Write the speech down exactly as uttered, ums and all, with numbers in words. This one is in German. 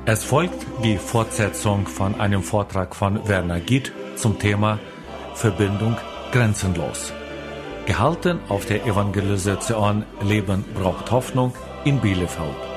Es folgt die Fortsetzung von einem Vortrag von Werner Gitt zum Thema Verbindung grenzenlos. Gehalten auf der Evangelisation Leben braucht Hoffnung in Bielefeld.